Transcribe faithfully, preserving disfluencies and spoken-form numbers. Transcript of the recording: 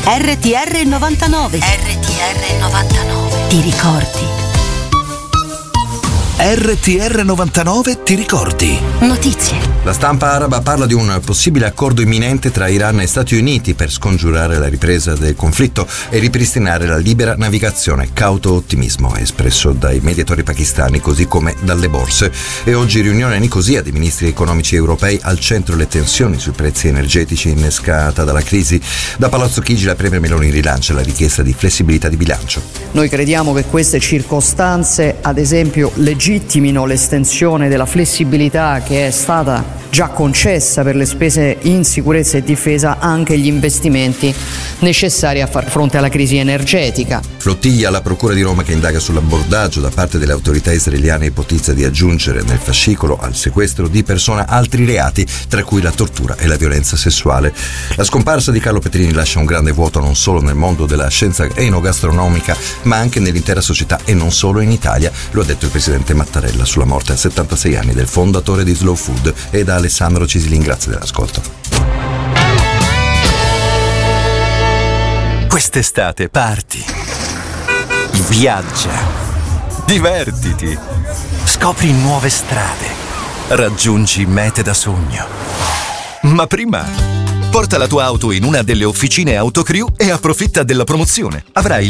R T R novantanove. R T R novantanove. Ti ricordi? R T R novantanove ti ricordi? Notizie. La stampa araba parla di un possibile accordo imminente tra Iran e Stati Uniti per scongiurare la ripresa del conflitto e ripristinare la libera navigazione. Cauto ottimismo espresso dai mediatori pakistani così come dalle borse. E oggi riunione a Nicosia dei ministri economici europei, al centro le tensioni sui prezzi energetici innescata dalla crisi. Da Palazzo Chigi la Premier Meloni rilancia la richiesta di flessibilità di bilancio. Noi crediamo che queste circostanze, ad esempio, legittimino l'estensione della flessibilità che è stata già concessa per le spese in sicurezza e difesa anche agli investimenti necessari a far fronte alla crisi energetica. Flottiglia alla Procura di Roma che indaga sull'abordaggio da parte delle autorità israeliane, ipotizza di aggiungere nel fascicolo al sequestro di persona altri reati, tra cui la tortura e la violenza sessuale. La scomparsa di Carlo Petrini lascia un grande vuoto non solo nel mondo della scienza enogastronomica, ma anche nell'intera società e non solo in Italia, lo ha detto il presidente Mattarella sulla morte a settantasei anni del fondatore di Slow Food. E da Alessandro Cislin, grazie dell'ascolto. Quest'estate parti, viaggia, divertiti, scopri nuove strade, raggiungi mete da sogno. Ma prima, porta la tua auto in una delle officine Autocrew e approfitta della promozione. Avrai